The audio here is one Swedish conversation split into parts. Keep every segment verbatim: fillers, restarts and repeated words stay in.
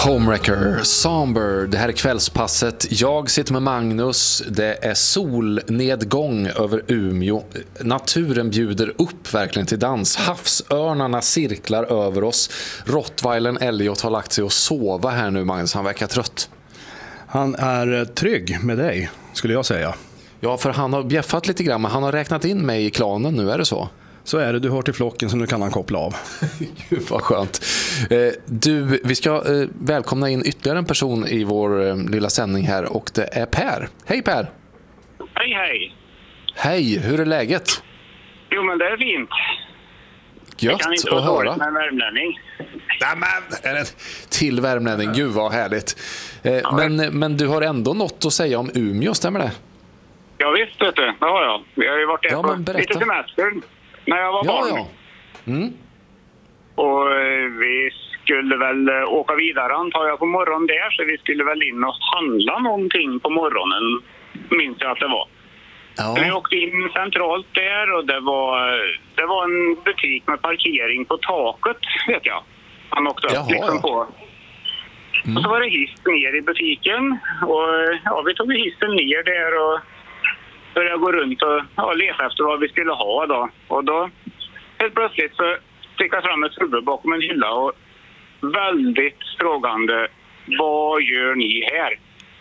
Homewrecker, Somber, det här är kvällspasset. Jag sitter med Magnus. Det är solnedgång över Umeå. Naturen bjuder upp verkligen till dans. Havsörnarna cirklar över oss. Rottweilern Elliot har lagt sig och sova här nu, Magnus. Han verkar trött. Han är trygg med dig, skulle jag säga. Ja, för han har bjäffat lite grann, men han har räknat in mig i klanen nu, är det så? Så är det, du hör till flocken så nu kan han koppla av. Gud vad skönt. Du, vi ska välkomna in ytterligare en person i vår lilla sändning här, och det är Per. Hej Per! Hej hej! Hej, hur är läget? Jo men det är fint. Gött kan inte att höra. Med en värmlänning. Nämen, är det till värmlänning, gud vad härligt. Ja, men, men du har ändå något att säga om Umeå, stämmer det? Ja visst, vet du, det har jag. Vi har ju varit där ja, på lite semester när jag var ja, barn. Ja. Mm. Och vi skulle väl åka vidare antar jag på morgonen där, så vi skulle väl in och handla någonting på morgonen, minns jag att det var. Ja. Vi åkte in centralt där och det var, det var en butik med parkering på taket, vet jag. Han åkte upp Jaha, liksom ja. på. Mm. Och så var det hiss ner i butiken och ja, vi tog hissen ner där och började gå runt och ja, leta efter vad vi skulle ha då. Och då helt plötsligt så fick jag fram ett huvud bakom en hylla och väldigt frågande: vad gör ni här?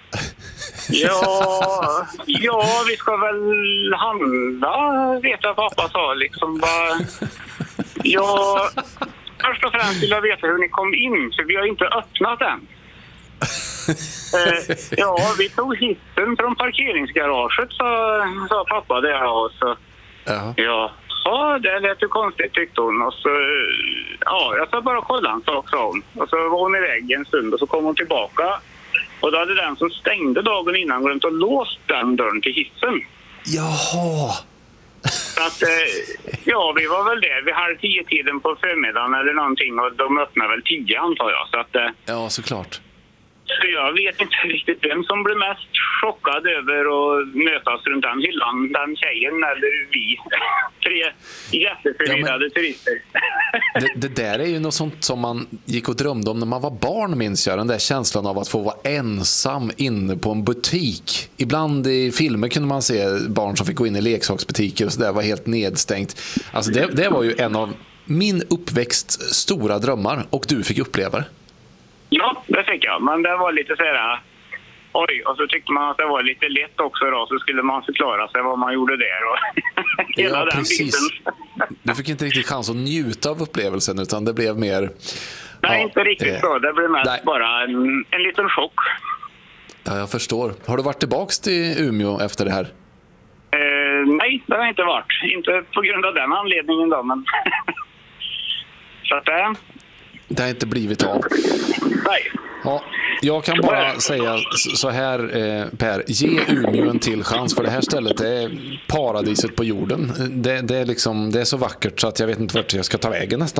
Ja, ja, vi ska väl handla, vet jag pappa sa liksom. Bara, ja, först och främst vill jag veta hur ni kom in, för vi har inte öppnat än. eh, ja, vi tog hissen från parkeringsgaraget, sa, sa pappa där. Och så, ja. Ja, ja, det lät ju konstigt tyckte hon. Och så, ja, jag sa bara kolla en sak, sa hon. Och så var hon iväg en stund och så kom hon tillbaka. Och då hade den som stängde dagen innan glömt att låst den dörren till hissen. Jaha. Så att, eh, ja, vi var väl där vid halv tio tiden på förmiddagen eller någonting. Och de öppnade väl tio antar jag. Så att, eh, ja, såklart. Så jag vet inte riktigt vem som blev mest chockad över att mötas runt den hyllan. Den tjejen eller vi. Tre jätteförvirrade ja, men... turister. det, det där är ju något sånt som man gick och drömde om när man var barn, minns jag. Den där känslan av att få vara ensam inne på en butik. Ibland i filmer kunde man se barn som fick gå in i leksaksbutiker och så där var helt nedstängt. Alltså det, det var ju en av min uppväxt stora drömmar, och du fick uppleva det. Ja, det fick jag. Men det var lite så här, oj, och så tyckte man att det var lite lätt också då, så skulle man förklara sig vad man gjorde där och hela ja, den precis. biten. Du fick inte riktigt chans att njuta av upplevelsen, utan det blev mer... Nej, ja, inte riktigt eh, så. Det blev mest nej. bara en, en liten chock. Ja, jag förstår. Har du varit tillbaks till Umeå efter det här? Eh, nej, det har jag inte varit. Inte på grund av den anledningen då, men... så att det... Det har inte blivit av. Nej. Ja, jag kan bara säga så här, eh, Per, ge Umeå en till chans, för det här stället är paradiset på jorden. Det, det, är liksom, det är så vackert så att jag vet inte vart jag ska ta vägen nästan.